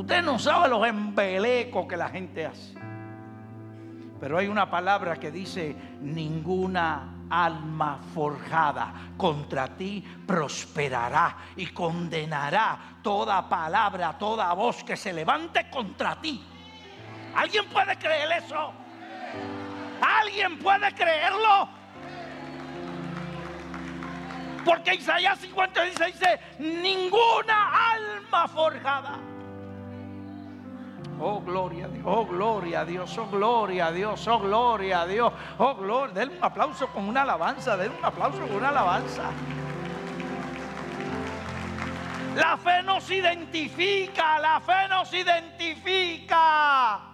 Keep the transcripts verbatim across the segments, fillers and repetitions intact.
Usted no sabe los embelecos que la gente hace. Pero hay una palabra que dice: ninguna alma forjada contra ti prosperará, y condenará toda palabra, toda voz que se levante contra ti. ¿Alguien puede creer eso? ¿Alguien puede creerlo? Porque Isaías cincuenta y seis dice: ninguna alma forjada. Oh, gloria a Dios, oh, gloria a Dios, oh, gloria a Dios, oh, gloria a Dios, oh, gloria. Denle un aplauso con una alabanza, denle un aplauso con una alabanza. La fe nos identifica, la fe nos identifica.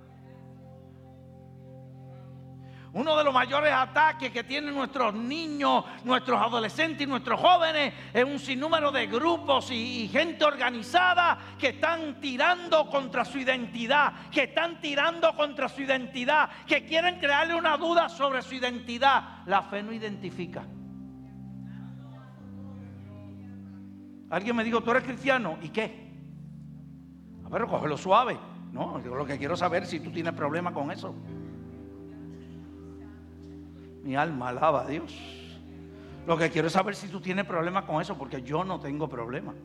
Uno de los mayores ataques que tienen nuestros niños, nuestros adolescentes y nuestros jóvenes es un sinnúmero de grupos y, y gente organizada que están tirando contra su identidad, que están tirando contra su identidad, que quieren crearle una duda sobre su identidad. La fe no identifica. Alguien me dijo: ¿tú eres cristiano? ¿Y qué? A ver, cógelo suave. No, yo lo que quiero saber es si tú tienes problema con eso. Mi alma alaba a Dios. Lo que quiero es saber si tú tienes problemas con eso, porque yo no tengo problema.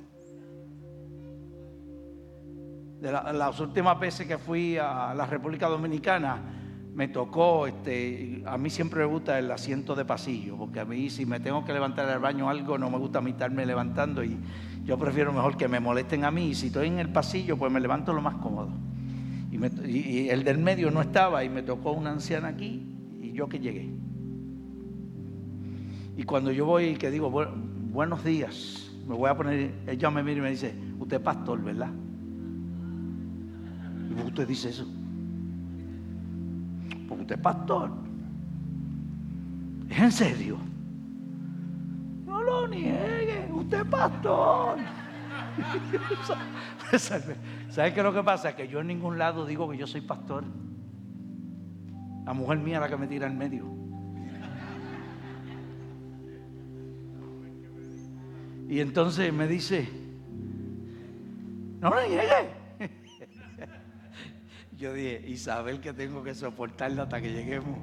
De la, las últimas veces que fui a la República Dominicana, me tocó, este, a mí siempre me gusta el asiento de pasillo, porque a mí, si me tengo que levantar al baño o algo, no me gusta a mí estarme levantando, y yo prefiero mejor que me molesten a mí. Y si estoy en el pasillo, pues me levanto lo más cómodo. Y, me, y, y el del medio no estaba, y me tocó una anciana aquí, y yo que llegué. Y cuando yo voy, que digo: Bu- buenos días, me voy a poner, ella me mira y me dice: usted es pastor, ¿verdad? ¿Y por qué usted dice eso? Porque usted es pastor. ¿Es en serio? No lo niegue, usted es pastor. ¿Sabe qué es lo que pasa? Que yo en ningún lado digo que yo soy pastor. La mujer mía es la que me tira en medio. Y entonces me dice: no le llegue. Yo dije: Isabel, que tengo que soportarla hasta que lleguemos.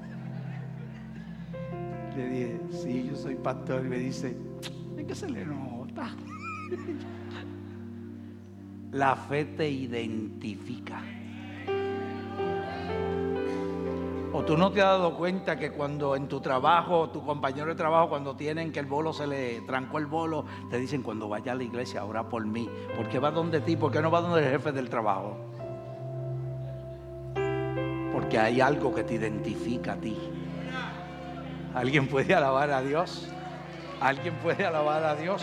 Le dije: sí, yo soy pastor. Y me dice: es que se le nota. La fe te identifica. ¿O tú no te has dado cuenta que cuando en tu trabajo, tu compañero de trabajo, cuando tienen que el bolo se le trancó el bolo, te dicen: cuando vaya a la iglesia, ora por mí? ¿Por qué va donde ti? ¿Por qué no va donde el jefe del trabajo? Porque hay algo que te identifica a ti. ¿Alguien puede alabar a Dios? ¿Alguien puede alabar a Dios?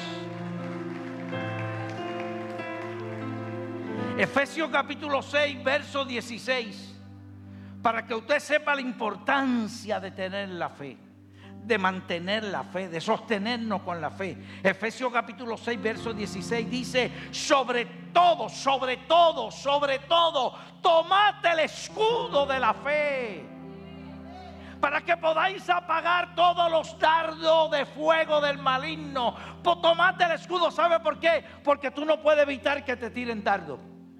Efesios capítulo seis, verso dieciséis. Para que usted sepa la importancia de tener la fe, de mantener la fe, de sostenernos con la fe. Efesios capítulo seis, verso dieciséis dice: sobre todo, sobre todo, sobre todo, tomad el escudo de la fe, para que podáis apagar todos los dardos de fuego del maligno. Tomad el escudo. ¿Sabe por qué? Porque tú no puedes evitar que te tiren dardos.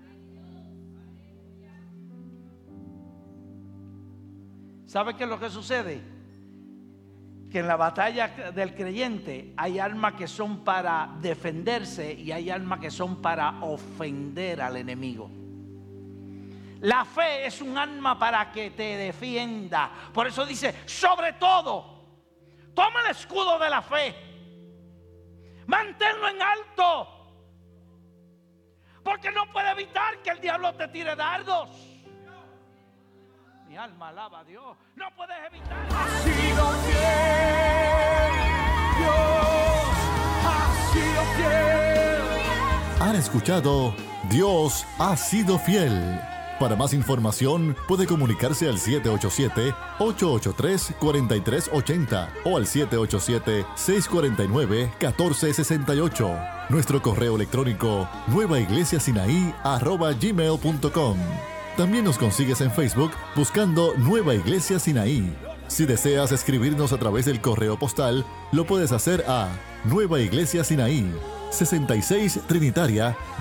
¿Sabe qué es lo que sucede? Que en la batalla del creyente hay armas que son para defenderse y hay armas que son para ofender al enemigo. La fe es un arma para que te defienda. Por eso dice: sobre todo, toma el escudo de la fe, manténlo en alto, porque no puede evitar que el diablo te tire dardos. Mi alma alaba a Dios. No puedes evitar. Ha sido fiel, Dios ha sido fiel. Han escuchado Dios ha sido fiel. Para más información puede comunicarse al siete ocho siete, ocho ocho tres, cuatro tres ocho cero o al siete ocho siete, seis cuatro nueve, uno cuatro seis ocho. Nuestro correo electrónico nuevaiglesiasinaí arroba gmail punto com. También nos consigues en Facebook buscando Nueva Iglesia Sinaí. Si deseas escribirnos a través del correo postal, lo puedes hacer a Nueva Iglesia Sinaí, sesenta y seis Trinitaria,